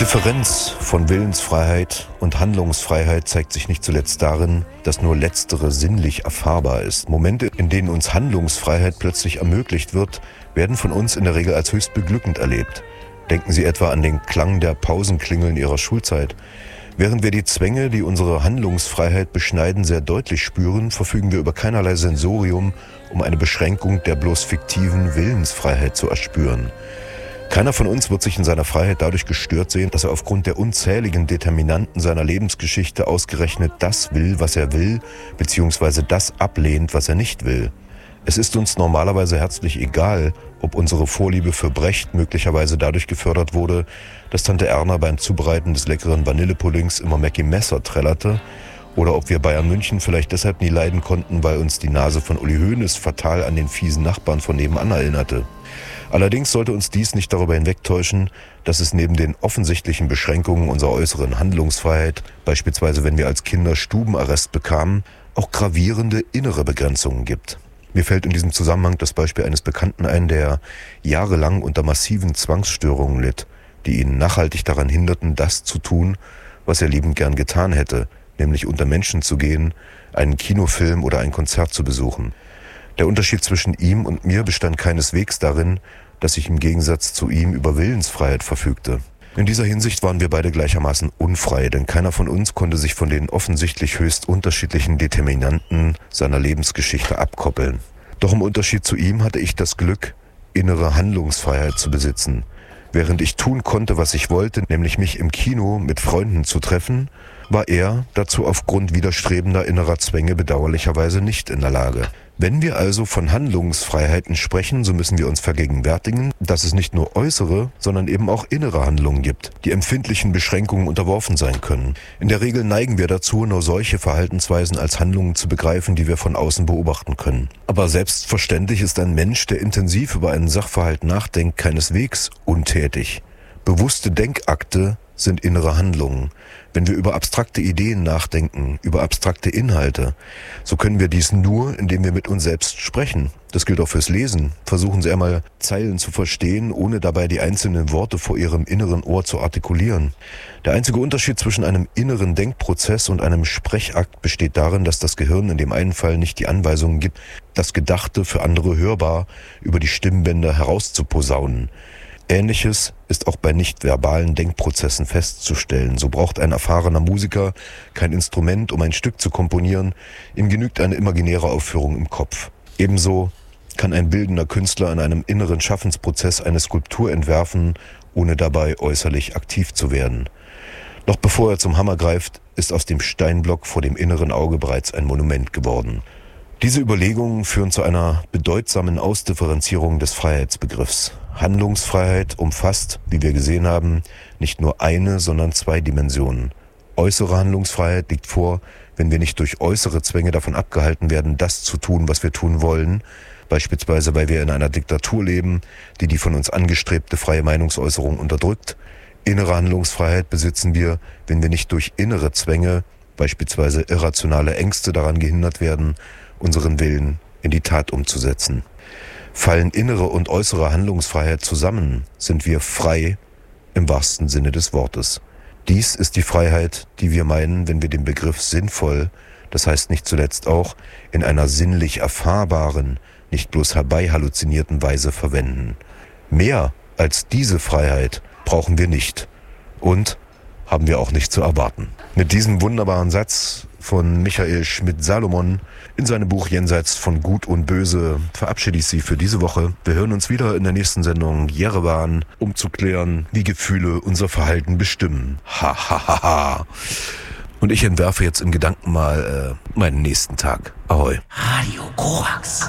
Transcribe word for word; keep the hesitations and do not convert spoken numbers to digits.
Differenz von Willensfreiheit und Handlungsfreiheit zeigt sich nicht zuletzt darin, dass nur letztere sinnlich erfahrbar ist. Momente, in denen uns Handlungsfreiheit plötzlich ermöglicht wird, werden von uns in der Regel als höchst beglückend erlebt. Denken Sie etwa an den Klang der Pausenklingeln Ihrer Schulzeit. Während wir die Zwänge, die unsere Handlungsfreiheit beschneiden, sehr deutlich spüren, verfügen wir über keinerlei Sensorium, um eine Beschränkung der bloß fiktiven Willensfreiheit zu erspüren. Keiner von uns wird sich in seiner Freiheit dadurch gestört sehen, dass er aufgrund der unzähligen Determinanten seiner Lebensgeschichte ausgerechnet das will, was er will, beziehungsweise das ablehnt, was er nicht will. Es ist uns normalerweise herzlich egal, ob unsere Vorliebe für Brecht möglicherweise dadurch gefördert wurde, dass Tante Erna beim Zubereiten des leckeren Vanillepuddings immer Mackie Messer trällerte, oder ob wir Bayern München vielleicht deshalb nie leiden konnten, weil uns die Nase von Uli Hoeneß fatal an den fiesen Nachbarn von nebenan erinnerte. Allerdings sollte uns dies nicht darüber hinwegtäuschen, dass es neben den offensichtlichen Beschränkungen unserer äußeren Handlungsfreiheit, beispielsweise wenn wir als Kinder Stubenarrest bekamen, auch gravierende innere Begrenzungen gibt. Mir fällt in diesem Zusammenhang das Beispiel eines Bekannten ein, der jahrelang unter massiven Zwangsstörungen litt, die ihn nachhaltig daran hinderten, das zu tun, was er liebend gern getan hätte, nämlich unter Menschen zu gehen, einen Kinofilm oder ein Konzert zu besuchen. Der Unterschied zwischen ihm und mir bestand keineswegs darin, dass ich im Gegensatz zu ihm über Willensfreiheit verfügte. In dieser Hinsicht waren wir beide gleichermaßen unfrei, denn keiner von uns konnte sich von den offensichtlich höchst unterschiedlichen Determinanten seiner Lebensgeschichte abkoppeln. Doch im Unterschied zu ihm hatte ich das Glück, innere Handlungsfreiheit zu besitzen. Während ich tun konnte, was ich wollte, nämlich mich im Kino mit Freunden zu treffen, war er dazu aufgrund widerstrebender innerer Zwänge bedauerlicherweise nicht in der Lage. Wenn wir also von Handlungsfreiheiten sprechen, so müssen wir uns vergegenwärtigen, dass es nicht nur äußere, sondern eben auch innere Handlungen gibt, die empfindlichen Beschränkungen unterworfen sein können. In der Regel neigen wir dazu, nur solche Verhaltensweisen als Handlungen zu begreifen, die wir von außen beobachten können. Aber selbstverständlich ist ein Mensch, der intensiv über einen Sachverhalt nachdenkt, keineswegs untätig. Bewusste Denkakte sind innere Handlungen. Wenn wir über abstrakte Ideen nachdenken, über abstrakte Inhalte, so können wir dies nur, indem wir mit uns selbst sprechen. Das gilt auch fürs Lesen. Versuchen Sie einmal, Zeilen zu verstehen, ohne dabei die einzelnen Worte vor Ihrem inneren Ohr zu artikulieren. Der einzige Unterschied zwischen einem inneren Denkprozess und einem Sprechakt besteht darin, dass das Gehirn in dem einen Fall nicht die Anweisungen gibt, das Gedachte für andere hörbar über die Stimmbänder herauszuposaunen. Ähnliches ist auch bei nicht-verbalen Denkprozessen festzustellen. So braucht ein erfahrener Musiker kein Instrument, um ein Stück zu komponieren. Ihm genügt eine imaginäre Aufführung im Kopf. Ebenso kann ein bildender Künstler in einem inneren Schaffensprozess eine Skulptur entwerfen, ohne dabei äußerlich aktiv zu werden. Noch bevor er zum Hammer greift, ist aus dem Steinblock vor dem inneren Auge bereits ein Monument geworden. Diese Überlegungen führen zu einer bedeutsamen Ausdifferenzierung des Freiheitsbegriffs. Handlungsfreiheit umfasst, wie wir gesehen haben, nicht nur eine, sondern zwei Dimensionen. Äußere Handlungsfreiheit liegt vor, wenn wir nicht durch äußere Zwänge davon abgehalten werden, das zu tun, was wir tun wollen, beispielsweise weil wir in einer Diktatur leben, die die von uns angestrebte freie Meinungsäußerung unterdrückt. Innere Handlungsfreiheit besitzen wir, wenn wir nicht durch innere Zwänge, beispielsweise irrationale Ängste, daran gehindert werden, unseren Willen in die Tat umzusetzen. Fallen innere und äußere Handlungsfreiheit zusammen, sind wir frei im wahrsten Sinne des Wortes. Dies ist die Freiheit, die wir meinen, wenn wir den Begriff sinnvoll, das heißt nicht zuletzt auch in einer sinnlich erfahrbaren, nicht bloß herbei halluzinierten Weise verwenden. Mehr als diese Freiheit brauchen wir nicht und haben wir auch nicht zu erwarten. Mit diesem wunderbaren Satz von Michael Schmidt-Salomon in seinem Buch Jenseits von Gut und Böse verabschiede ich Sie für diese Woche. Wir hören uns wieder in der nächsten Sendung Jerewan, um zu klären, wie Gefühle unser Verhalten bestimmen. Ha, ha, ha, ha. Und ich entwerfe jetzt im Gedanken mal äh, meinen nächsten Tag. Ahoi. Radio Korax.